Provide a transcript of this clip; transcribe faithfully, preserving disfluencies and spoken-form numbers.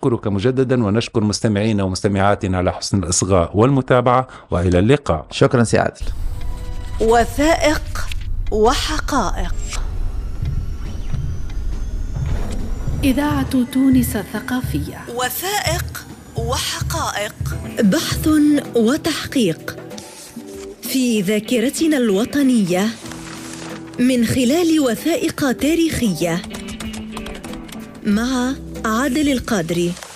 نشكرك مجددا ونشكر مستمعينا ومستمعاتنا على حسن الإصغاء والمتابعة، وإلى اللقاء. شكرا سي عادل. وثائق وحقائق. إذاعة تونس الثقافية. وثائق وحقائق، بحث وتحقيق في ذاكرتنا الوطنية من خلال وثائق تاريخية، مع عادل القادري.